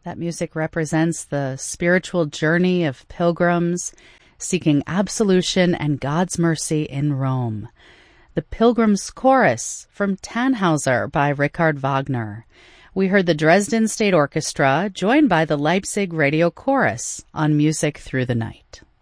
That music represents the spiritual journey of pilgrims seeking absolution and God's mercy in Rome. The Pilgrim's Chorus from Tannhauser by Richard Wagner. We heard the Dresden State Orchestra joined by the Leipzig Radio Chorus on Music Through the Night.